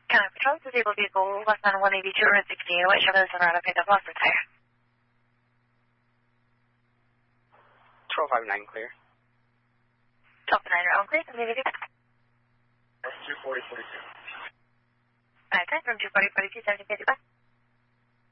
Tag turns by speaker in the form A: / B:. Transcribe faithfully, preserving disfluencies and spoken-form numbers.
A: County Patrol, disabled vehicle, westbound one eighty-two, Route sixteen, white Chevrolet Silverado picked up, lost the tire.
B: twelve five nine clear.
A: twelve nine, you're on clear, community.
B: two forty forty-two.
A: Alright, time from two forty forty-two, seventy fifty-five.